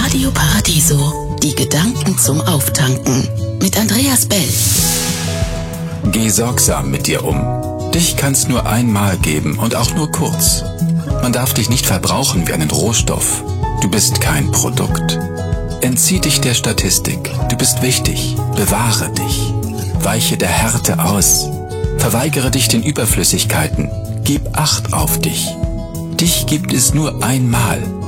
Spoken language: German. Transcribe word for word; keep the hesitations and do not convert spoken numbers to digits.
Radio Paradiso, die Gedanken zum Auftanken mit Andreas Bell. Geh sorgsam mit dir um. Dich kann's nur einmal geben und auch nur kurz. Man darf dich nicht verbrauchen wie einen Rohstoff. Du bist kein Produkt. Entzieh dich der Statistik. Du bist wichtig. Bewahre dich. Weiche der Härte aus. Verweigere dich den Überflüssigkeiten. Gib Acht auf dich. Dich gibt es nur einmal.